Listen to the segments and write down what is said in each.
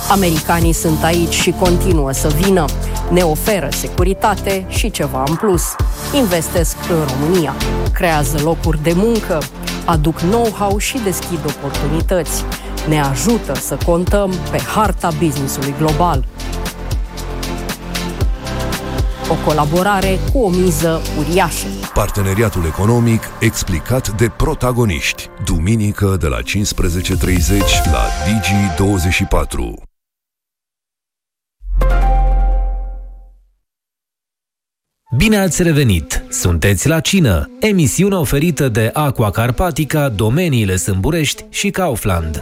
Americanii sunt aici și continuă să vină. Ne oferă securitate și ceva în plus. Investesc în România, creează locuri de muncă, aduc know-how și deschid oportunități. Ne ajută să contăm pe harta business-ului global. O colaborare cu o miză uriașă. Parteneriatul economic explicat de protagoniști. Duminică de la 15:30 la Digi24. Bine ați revenit! Sunteți la cină, emisiune oferită de Aqua Carpatica, Domeniile Sâmburești și Kaufland.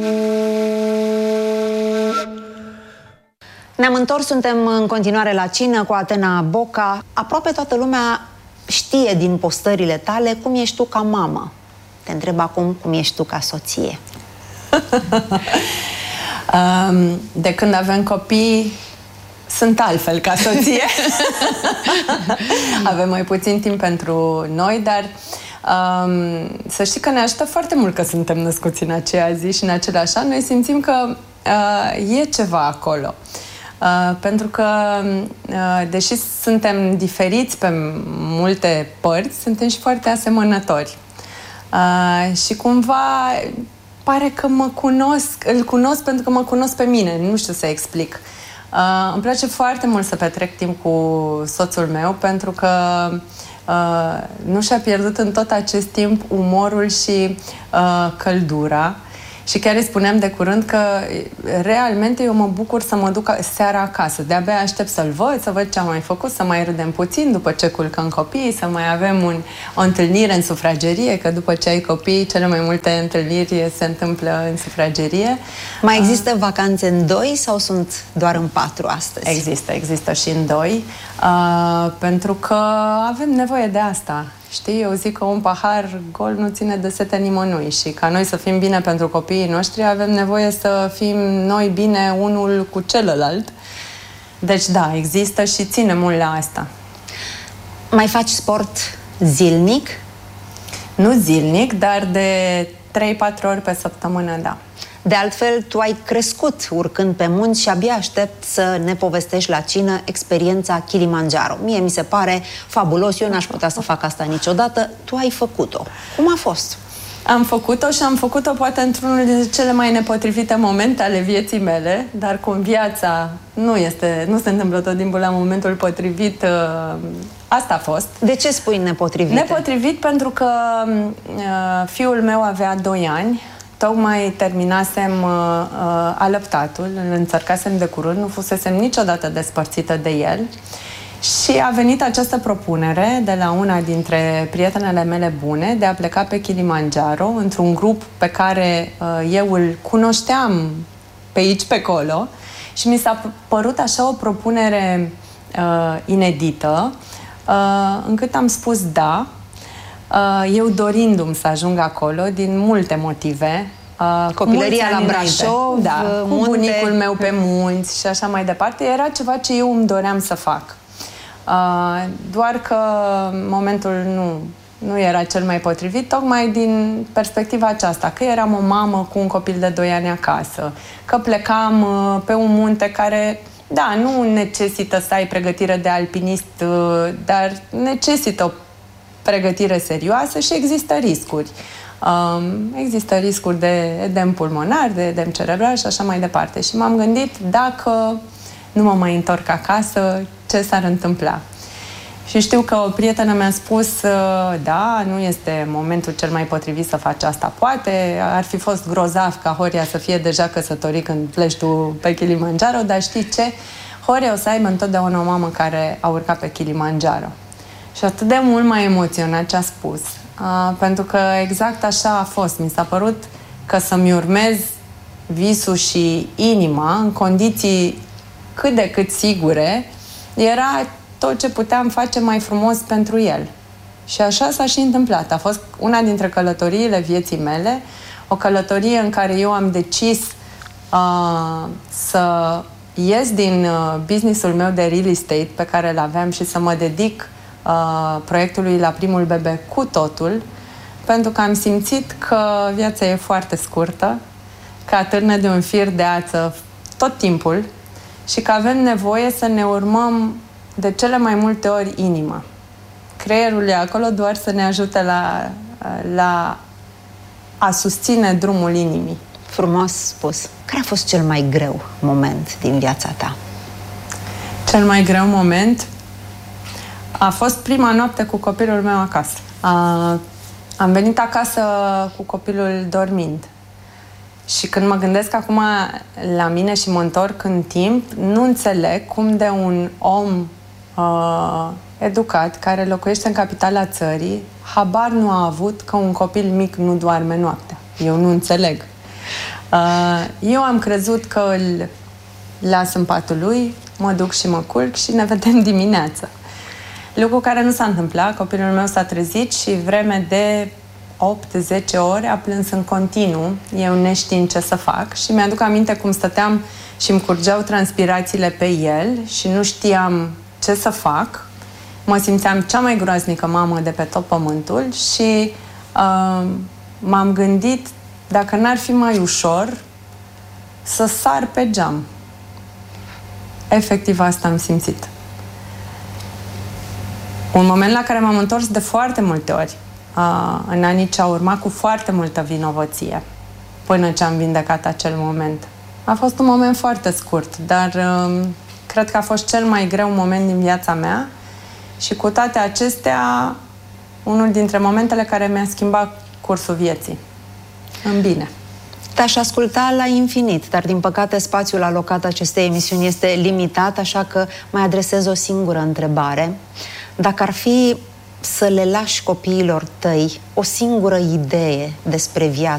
Ne-am întors, suntem în continuare la cină cu Atena Boca. Aproape toată lumea știe din postările tale cum ești tu ca mamă. Te întreb acum cum ești tu ca soție. De când avem copii, sunt altfel ca soție. Avem mai puțin timp pentru noi, dar să știi că ne ajută foarte mult că suntem născuți în aceea zi și în același an. Noi simțim că e ceva acolo. Pentru că, deși suntem diferiți pe multe părți, suntem și foarte asemănători. Și cumva pare că îl cunosc pentru că mă cunosc pe mine, nu știu să explic. Îmi place foarte mult să petrec timp cu soțul meu pentru că nu și-a pierdut în tot acest timp umorul și căldura. Și chiar îi spuneam de curând că realmente eu mă bucur să mă duc seara acasă. De-abia aștept să-l văd, să văd ce am mai făcut, să mai râdem puțin după ce culcăm copiii, să mai avem o întâlnire în sufragerie, că după ce ai copii, cele mai multe întâlniri se întâmplă în sufragerie. Mai există vacanțe în 2 sau sunt doar în 4 astăzi? Există și în 2, pentru că avem nevoie de asta. Știi, eu zic că un pahar gol nu ține de sete nimănui și ca noi să fim bine pentru copiii noștri, avem nevoie să fim noi bine unul cu celălalt. Deci da, există și ține mult la asta. Mai faci sport zilnic? Nu zilnic, dar de 3-4 ori pe săptămână, da. De altfel, tu ai crescut urcând pe munți și abia aștept să ne povestești la cină experiența Kilimanjaro. Mie mi se pare fabulos, eu n-aș putea să fac asta niciodată. Tu ai făcut-o. Cum a fost? Am făcut-o și am făcut-o poate într-unul dintre cele mai nepotrivite momente ale vieții mele, dar cum viața nu se întâmplă tot timpul la momentul potrivit, asta a fost. De ce spui nepotrivit? Nepotrivit pentru că fiul meu avea 2 ani, tocmai terminasem alăptatul, îl înțărcasem de curând, nu fusesem niciodată despărțită de el și a venit această propunere de la una dintre prietenele mele bune de a pleca pe Kilimanjaro într-un grup pe care eu îl cunoșteam pe aici, pe acolo și mi s-a părut așa o propunere inedită încât am spus da. Eu dorindu-mi să ajung acolo din multe motive. Copilăria la Brașov, da, cu bunicul meu pe munți și așa mai departe. Era ceva ce eu îmi doream să fac. Doar că momentul nu era cel mai potrivit, tocmai din perspectiva aceasta, că eram o mamă cu un copil de 2 ani acasă, că plecam pe un munte care, da, nu necesită să ai pregătire de alpinist, dar necesită o pregătire serioasă și există riscuri. Există riscuri de edem pulmonar, de edem cerebral și așa mai departe. Și m-am gândit, dacă nu mă mai întorc acasă, ce s-ar întâmpla? Și știu că o prietenă mi-a spus, da, nu este momentul cel mai potrivit să faci asta. Poate ar fi fost grozav ca Horia să fie deja căsătorit când pleci tu pe Kilimanjaro, dar știi ce? Horia o să aibă întotdeauna o mamă care a urcat pe Kilimanjaro. Și atât de mult m-a emoționat ce a spus. Pentru că exact așa a fost. Mi s-a părut că să-mi urmez visul și inima în condiții cât de cât sigure era tot ce puteam face mai frumos pentru el. Și așa s-a și întâmplat. A fost una dintre călătoriile vieții mele, o călătorie în care eu am decis să ies din businessul meu de real estate pe care îl aveam și să mă dedic proiectului La Primul Bebe cu totul, pentru că am simțit că viața e foarte scurtă, că atârnă de un fir de ață tot timpul și că avem nevoie să ne urmăm de cele mai multe ori inima. Creierul e acolo doar să ne ajute la a susține drumul inimii. Frumos spus. Care a fost cel mai greu moment din viața ta? Cel mai greu moment a fost prima noapte cu copilul meu acasă. Am venit acasă cu copilul dormind. Și când mă gândesc acum la mine și mă întorc în timp, nu înțeleg cum de un om educat, care locuiește în capitala țării, habar nu a avut că un copil mic nu doarme noaptea. Eu nu înțeleg. Eu am crezut că îl las în patul lui, mă duc și mă culc și ne vedem dimineața. Lucru care nu s-a întâmplat. Copilul meu s-a trezit și vreme de 8-10 ore a plâns în continuu, eu neștiind ce să fac, și mi-aduc aminte cum stăteam și îmi curgeau transpirațiile pe el și nu știam ce să fac. Mă simțeam cea mai groaznică mamă de pe tot pământul și m-am gândit dacă n-ar fi mai ușor să sar pe geam. Efectiv asta am simțit. Un moment la care m-am întors de foarte multe ori în anii ce au urmat, cu foarte multă vinovăție, până ce am vindecat acel moment. A fost un moment foarte scurt, dar cred că a fost cel mai greu moment din viața mea și cu toate acestea, unul dintre momentele care mi-a schimbat cursul vieții. În bine. Te-aș asculta la infinit, dar din păcate spațiul alocat acestei emisiuni este limitat, așa că mai adresez o singură întrebare. Dacă ar fi să le lași copiilor tăi o singură idee despre viață,